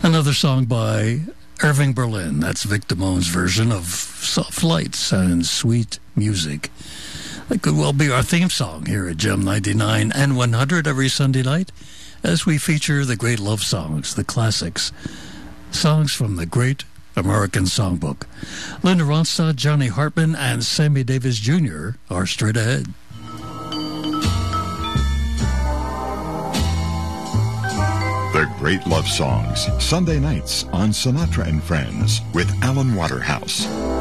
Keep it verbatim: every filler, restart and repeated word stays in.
Another song by Irving Berlin. That's Vic Damone's version of Soft Lights and Sweet Music. That could well be our theme song here at Gem ninety-nine and one hundred every Sunday night as we feature the great love songs, the classics, songs from the great American Songbook. Linda Ronstadt, Johnny Hartman, and Sammy Davis Junior are straight ahead. The Great Love Songs, Sunday nights on Sinatra and Friends with Alan Waterhouse.